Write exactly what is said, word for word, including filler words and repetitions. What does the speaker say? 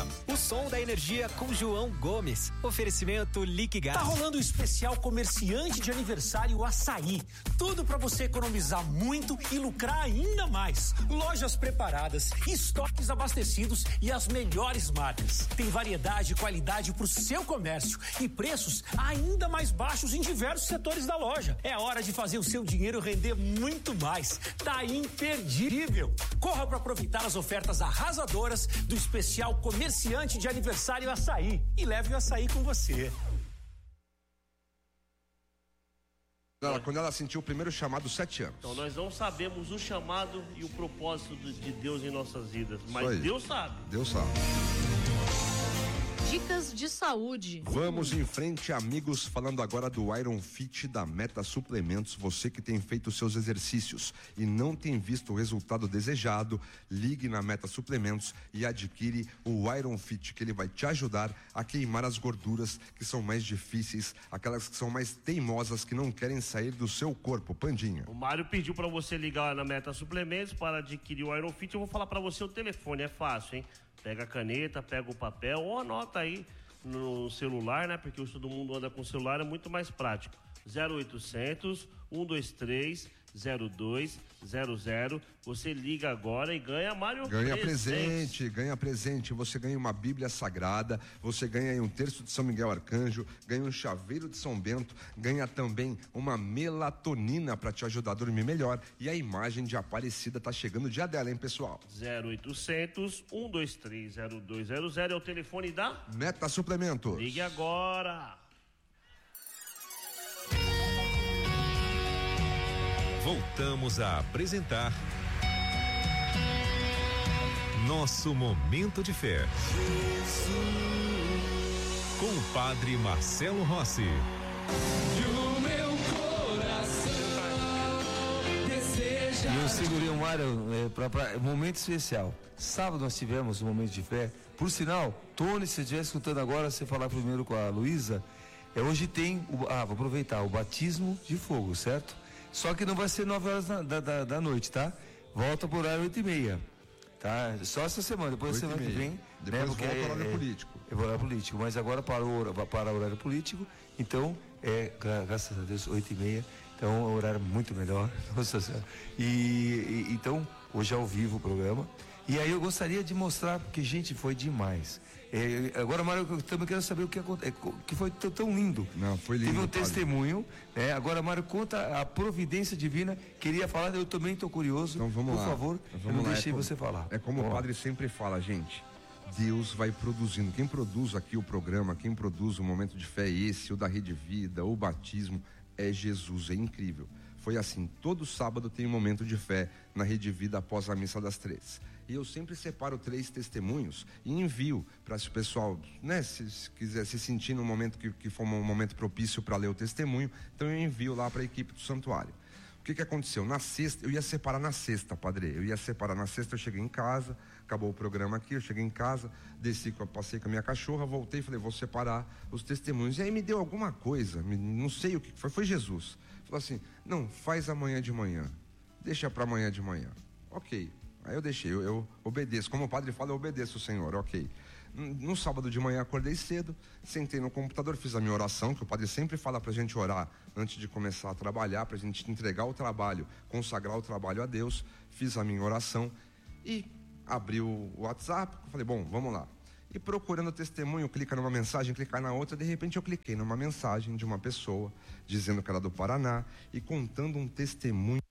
O som da energia com João Gomes. Oferecimento Liquigás. Tá rolando o especial comerciante de aniversário Açaí. Tudo pra você economizar muito e lucrar ainda mais. Lojas preparadas, estoques abastecidos e as melhores marcas. Tem variedade e qualidade pro seu comércio e preços ainda mais baixos em diversos setores da loja. É hora de fazer o seu dinheiro render muito mais. Tá imperdível. Corra para aproveitar as ofertas arrasadoras do especial comerciante de aniversário Açaí e leve o açaí com você. Ela, quando ela sentiu o primeiro chamado, sete anos. Então nós não sabemos o chamado e o propósito de Deus em nossas vidas, mas Deus sabe. Deus sabe. Dicas de saúde. Vamos em frente, amigos, falando agora do Iron Fit da Meta Suplementos. Você que tem feito seus exercícios e não tem visto o resultado desejado, ligue na Meta Suplementos e adquire o Iron Fit, que ele vai te ajudar a queimar as gorduras que são mais difíceis, aquelas que são mais teimosas, que não querem sair do seu corpo. Pandinha. O Mário pediu para você ligar na Meta Suplementos para adquirir o Iron Fit. Eu vou falar para você o telefone, é fácil, hein? Pega a caneta, pega o papel ou anota aí no celular, né? Porque hoje todo mundo anda com celular, é muito mais prático. zero oitocentos, um dois três, zero dois zero zero. Você liga agora e ganha, Mário, ganha presente, ganha presente. Você ganha uma Bíblia Sagrada, você ganha aí um terço de São Miguel Arcanjo, ganha um chaveiro de São Bento, ganha também uma melatonina para te ajudar a dormir melhor. E a imagem de Aparecida tá chegando o dia dela, hein, pessoal? zero oitocentos, um dois três, zero dois zero zero é o telefone da Meta Suplementos. Ligue agora. Voltamos a apresentar Nosso Momento de Fé. Com o Padre Marcelo Rossi. O meu coração deseja. Eu segurei o Mário é, para um momento especial. Sábado nós tivemos um momento de fé. Por sinal, Tony, se você estiver escutando agora, você falar primeiro com a Luísa. É, hoje tem, o, ah, vou aproveitar, o batismo de fogo, certo? Só que não vai ser nove horas da, da, da noite, tá? Volta por horário oito e meia, tá? Só essa semana, depois da semana que vem. Depois né? volta é, para o horário é, político. É horário político, mas agora para o, para o horário político, então, é, graças a Deus, oito e meia, então é um horário muito melhor. Nossa Senhora. E, e então, hoje é ao vivo o programa. E aí eu gostaria de mostrar, porque, gente, foi demais. É, agora, Mário, eu também quero saber o que, que foi tão, tão lindo. Não, foi lindo. Teve um padre. testemunho. É, agora, Mário, conta a providência divina. Queria falar, eu também estou curioso. Então vamos Por lá. favor, vamos eu não lá. deixei é como, você falar. É como vamos o padre lá. sempre fala, gente. Deus vai produzindo. Quem produz aqui o programa, quem produz o momento de fé é esse, o da Rede Vida, o batismo, é Jesus. É incrível. Foi assim, todo sábado tem um momento de fé na Rede Vida após a missa das três. E eu sempre separo três testemunhos e envio para se o pessoal, né, se, se quiser se sentir no momento que, que for um momento propício para ler o testemunho, então eu envio lá para a equipe do santuário. O que que aconteceu? Na sexta, eu ia separar na sexta, padre, eu ia separar na sexta, eu cheguei em casa, acabou o programa aqui, eu cheguei em casa, desci, passei com a minha cachorra, voltei, falei, vou separar os testemunhos. E aí me deu alguma coisa, não sei o que foi, foi Jesus. Falou assim, não, faz amanhã de manhã, deixa para amanhã de manhã. Ok, aí eu deixei, eu, eu obedeço, como o padre fala, eu obedeço o Senhor, ok. No sábado de manhã acordei cedo, sentei no computador, fiz a minha oração, que o padre sempre fala pra gente orar antes de começar a trabalhar, pra gente entregar o trabalho, consagrar o trabalho a Deus. Fiz a minha oração e abri o WhatsApp, falei, bom, vamos lá. E procurando testemunho, clica numa mensagem, clicar na outra, de repente eu cliquei numa mensagem de uma pessoa, dizendo que era do Paraná e contando um testemunho